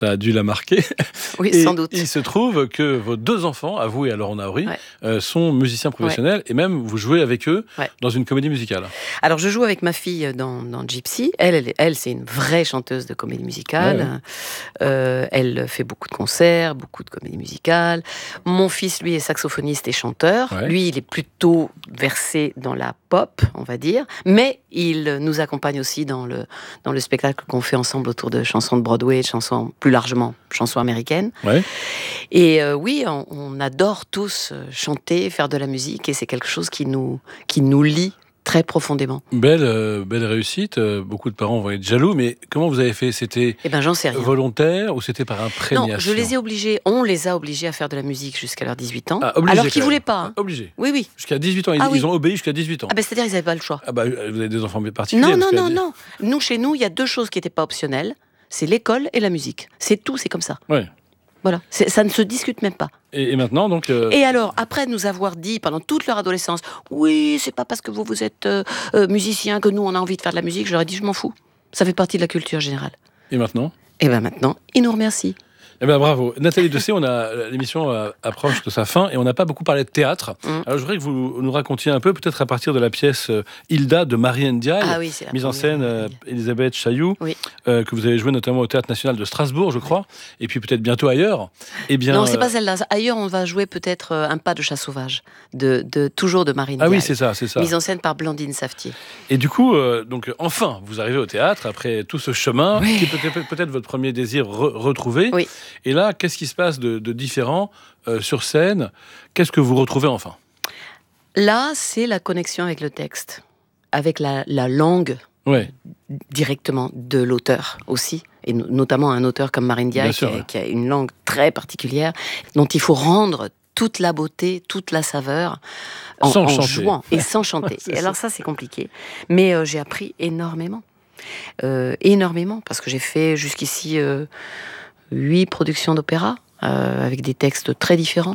Ça a dû la marquer. Oui, Et sans doute. il se trouve que vos 2 enfants, à vous et à Laurent Naouri, Ouais. sont musiciens professionnels et même vous jouez avec eux dans une comédie musicale. Alors, je joue avec ma fille dans Gypsy. Elle, c'est une vraie chanteuse de comédie musicale. Elle fait beaucoup de concerts, beaucoup de comédies musicales. Mon fils, lui, est saxophoniste et chanteur. Ouais. Lui, il est plutôt versé dans la pop, on va dire. Mais il nous accompagne aussi dans le spectacle qu'on fait ensemble autour de chansons de Broadway, de chansons, plus largement, chansons américaines. Ouais. Et oui, on adore tous chanter, faire de la musique, et c'est quelque chose qui nous lie très profondément. Belle réussite. Beaucoup de parents vont être jaloux, mais comment vous avez fait ? C'était J'en sais rien. volontaire ou c'était par imprégnation ? Non, on les a obligés à faire de la musique jusqu'à leurs 18 ans, obligé, alors qu'ils ne voulaient pas. Hein. Obligé. Oui. Jusqu'à 18 ans, ils ont obéi jusqu'à 18 ans. C'est-à-dire qu'ils n'avaient pas le choix. Vous avez des enfants particuliers. Non. Nous, chez nous, il y a 2 choses qui n'étaient pas optionnelles. C'est l'école et la musique. C'est tout, c'est comme ça. Ouais. Voilà, ça ne se discute même pas. Et maintenant, donc... Et alors, après nous avoir dit pendant toute leur adolescence, oui, c'est pas parce que vous êtes musicien que nous, on a envie de faire de la musique, je leur ai dit, je m'en fous. Ça fait partie de la culture générale. Et maintenant ? Et maintenant, ils nous remercient. Bravo. Nathalie Dessay, l'émission approche de sa fin et on n'a pas beaucoup parlé de théâtre. Alors je voudrais que vous nous racontiez un peu, peut-être à partir de la pièce Hilda de Marie Ndiaye, mise en scène Elisabeth Chailloux, que vous avez joué notamment au Théâtre National de Strasbourg, je crois, et puis peut-être bientôt ailleurs. Non, c'est pas celle-là. Ailleurs, on va jouer peut-être Un pas de chat sauvage, toujours de Marie Ndiaye. Ah oui, c'est ça. Mise en scène par Blandine Saftier. Et du coup, donc enfin, vous arrivez au théâtre après tout ce chemin, qui est peut-être votre premier désir retrouvé. Oui. Et là, qu'est-ce qui se passe de différent sur scène ? Qu'est-ce que vous retrouvez enfin ? Là, c'est la connexion avec le texte, avec la langue directement de l'auteur aussi, et notamment un auteur comme Marie Ndiaye qui a une langue très particulière, dont il faut rendre toute la beauté, toute la saveur en jouant et sans chanter. Et alors ça, c'est compliqué. Mais j'ai appris énormément. Parce que j'ai fait jusqu'ici 8 productions d'opéra avec des textes très différents.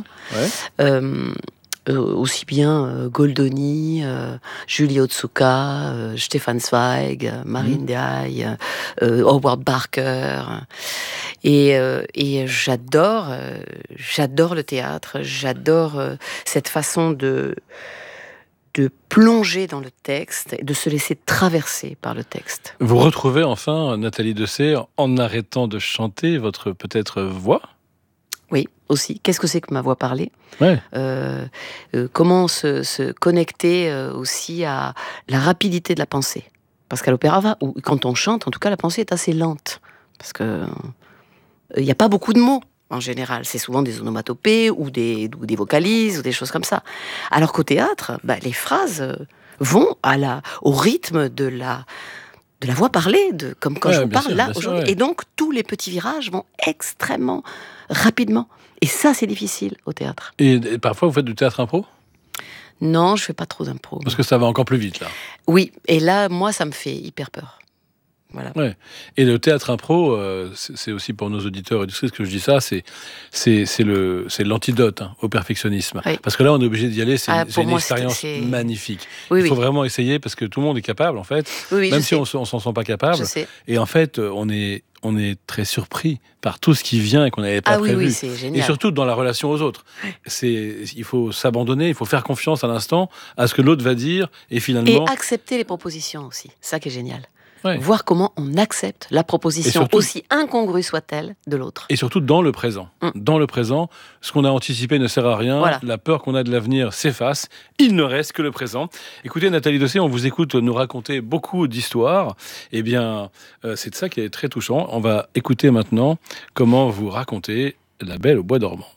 Aussi bien Goldoni, Julie Otsuka, Stefan Zweig, Marie Ndiaye, Howard Barker. Et j'adore le théâtre, j'adore cette façon de plonger dans le texte et de se laisser traverser par le texte. Vous retrouvez enfin, Nathalie Dessay, en arrêtant de chanter, votre peut-être voix ? Oui, aussi. Qu'est-ce que c'est que ma voix parlée ? Comment se connecter aussi à la rapidité de la pensée ? Parce qu'à l'opéra, ou quand on chante, en tout cas, la pensée est assez lente. Parce que il n'y a pas beaucoup de mots. En général, c'est souvent des onomatopées ou des vocalises ou des choses comme ça. Alors qu'au théâtre, les phrases vont au rythme de la voix parlée, comme quand je vous parle là aujourd'hui. Et donc, tous les petits virages vont extrêmement rapidement. Et ça, c'est difficile au théâtre. Et parfois, vous faites du théâtre impro ? Non, je fais pas trop d'impro. Parce que ça va encore plus vite, là. Oui, et là, moi, ça me fait hyper peur. Voilà. Et le théâtre impro, c'est aussi pour nos auditeurs et auditrices que je dis ça, c'est l'antidote au perfectionnisme. Parce que là, on est obligé d'y aller, c'est une expérience magnifique. Il faut vraiment essayer parce que tout le monde est capable, en fait, même si on s'en sent pas capable. Et en fait, on est très surpris par tout ce qui vient et qu'on n'avait pas prévu. C'est génial. Et surtout dans la relation aux autres. Il faut s'abandonner, il faut faire confiance à l'instant à ce que l'autre va dire et finalement... Et accepter les propositions aussi, ça qui est génial. Voir comment on accepte la proposition, surtout, aussi incongrue soit-elle, de l'autre. Et surtout dans le présent. Dans le présent, ce qu'on a anticipé ne sert à rien. La peur qu'on a de l'avenir s'efface. Il ne reste que le présent. Écoutez, Nathalie Dessay, on vous écoute nous raconter beaucoup d'histoires. Eh bien, c'est ça qui est très touchant. On va écouter maintenant comment vous racontez La Belle au bois dormant.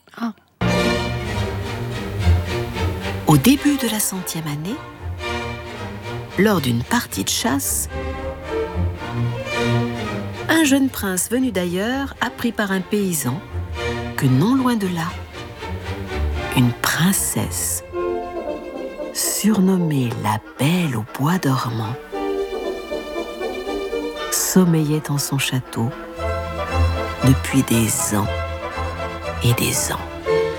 Au début de la 100e année, lors d'une partie de chasse, un jeune prince venu d'ailleurs apprit par un paysan que non loin de là, une princesse, surnommée la Belle au bois dormant, sommeillait en son château depuis des ans et des ans.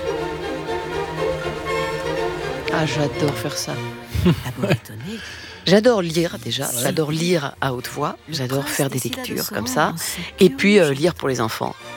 Ah, j'adore faire ça. J'adore lire déjà, j'adore lire à haute voix, j'adore faire des lectures comme ça, et puis lire pour les enfants.